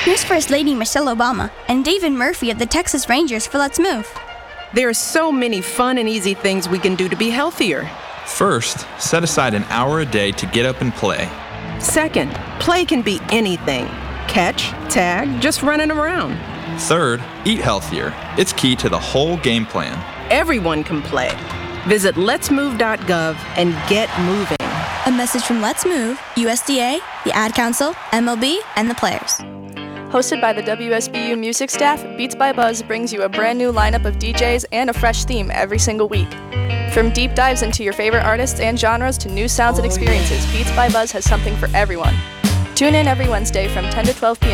Here's First Lady Michelle Obama and David Murphy of the Texas Rangers for Let's Move. There are so many fun and easy things we can do to be healthier. First, set aside an hour a day to get up and play. Second, play can be anything. Catch, tag, just running around. Third, eat healthier. It's key to the whole game plan. Everyone can play. Visit letsmove.gov and get moving. A message from Let's Move, USDA, the Ad Council, MLB, and the players. Hosted by the WSBU music staff, Beats by Buzz brings you a brand new lineup of DJs and a fresh theme every single week. From deep dives into your favorite artists and genres to new sounds and experiences, Beats by Buzz has something for everyone. Tune in every Wednesday from 10 to 12 p.m.